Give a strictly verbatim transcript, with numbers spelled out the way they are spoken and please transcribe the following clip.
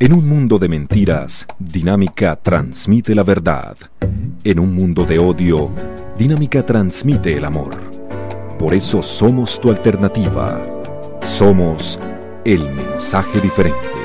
En un mundo de mentiras, Dinámica transmite la verdad. En un mundo de odio, Dinámica transmite el amor. Por eso somos tu alternativa. Somos el mensaje diferente.